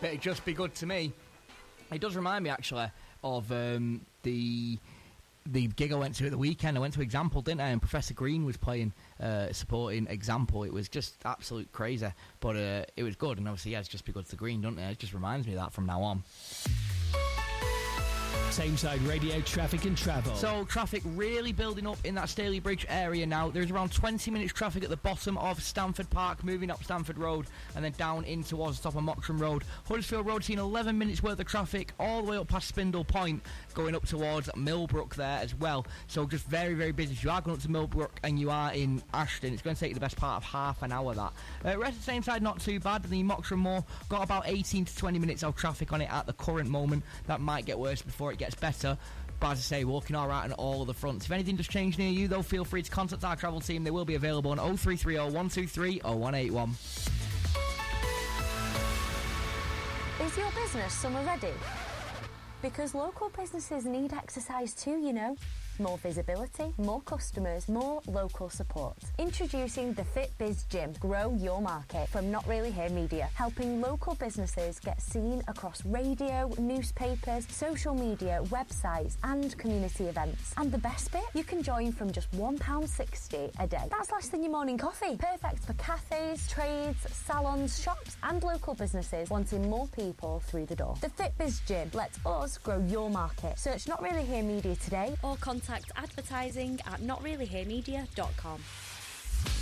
It'd just be good to me. It does remind me, actually, of the gig I went to at the weekend. I went to Example, didn't I? And Professor Green was playing, supporting Example. It was just absolute crazy, but it was good. And obviously, it's just be good to Green, doesn't it? It just reminds me of that from now on. Tameside Radio traffic and travel. So traffic really building up in that Staley Bridge area now. There's around 20 minutes traffic at the bottom of Stamford Park, moving up Stamford Road and then down in towards the top of Mottram Road. Huddersfield Road seeing 11 minutes worth of traffic all the way up past Spindle Point, going up towards Millbrook there as well. So just very, very busy. If you are going up to Millbrook and you are in Ashton, it's going to take you the best part of half an hour, that. Rest of the same side, not too bad. The Mottram Moor got about 18 to 20 minutes of traffic on it at the current moment. That might get worse before it gets better, but as I say, walking all right on all of the fronts. If anything does change near you, though, feel free to contact our travel team. They will be available on 0330 123 0181. Is your business summer ready? Because local businesses need exercise too, you know. More visibility, more customers, more local support. Introducing the FitBiz Gym. Grow your market from Not Really Here Media, helping local businesses get seen across radio, newspapers, social media, websites and community events. And the best bit? You can join from just £1.60 a day. That's less than your morning coffee. Perfect for cafes, trades, salons, shops and local businesses wanting more people through the door. The FitBiz Gym lets us grow your market. Search Not Really Here Media today or contact advertising at notreallyheremedia.com.